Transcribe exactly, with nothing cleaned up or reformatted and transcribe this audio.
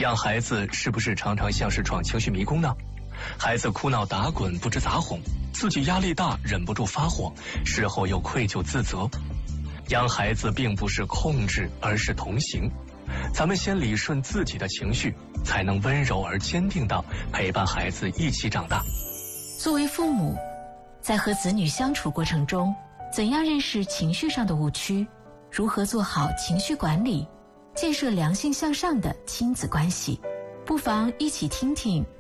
养孩子是不是常常像是闯情绪迷宫呢？孩子哭闹打滚不知咋哄，自己压力大忍不住发火，事后又愧疚自责。养孩子并不是控制，而是同行。咱们先理顺自己的情绪，才能温柔而坚定地陪伴孩子一起长大。 作为父母，在和子女相处过程中，怎样认识情绪上的误区？如何做好情绪管理，建设良性向上的亲子关系？不妨一起听听